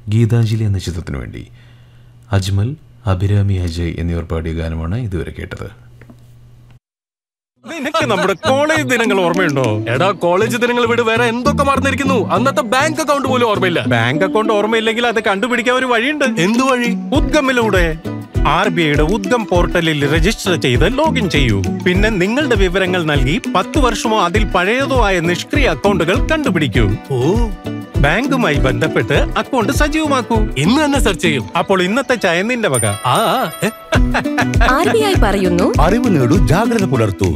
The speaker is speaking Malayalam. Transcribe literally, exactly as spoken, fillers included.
ഗീതാഞ്ജലി എന്ന ചിത്രത്തിനു വേണ്ടി അജ്മൽ, അഭിരാമി, അജയ് എന്നിവർ പാടിയ ഗാനമാണ് ഇതുവരെ കേട്ടത്. നിനക്ക് നമ്മുടെ കോളേജ് ദിനങ്ങൾ ഓർമ്മയുണ്ടോ? എടാ, കോളേജ് ദിനങ്ങൾ വിട്, വേറെ എന്തൊക്കെ മറന്നിരിക്കുന്നു. അന്നത്തെ ബാങ്ക് അക്കൗണ്ട് പോലും ഓർമ്മയില്ല. ബാങ്ക് അക്കൗണ്ട് ഓർമ്മയില്ലെങ്കിൽ അത് കണ്ടുപിടിക്കാൻ ഒരു വഴിയുണ്ട്. എന്തു വഴി? ഉദ്ഗമിലൂടെ. ആർ ബി ഐയുടെ ഉദ്ഗം പോർട്ടലിൽ രജിസ്റ്റർ ചെയ്ത് ലോഗിൻ ചെയ്യൂ. പിന്നെ നിങ്ങളുടെ വിവരങ്ങൾ നൽകി പത്ത് വർഷമോ അതിൽ പഴയതോ ആയ നിഷ്ക്രിയ അക്കൗണ്ടുകൾ കണ്ടുപിടിക്കൂ. ഓ, ബാങ്കുമായി ബന്ധപ്പെട്ട് അക്കൗണ്ട് സജീവമാക്കൂ. ഇന്ന് തന്നെ സെർച്ച് ചെയ്യും. അപ്പോൾ ഇന്നത്തെ ചായ നിന്റെ വക. ആ, ആർ ബി ഐ പറയുന്നു, അറിവ് നേടൂ, ജാഗ്രത പുലർത്തൂ.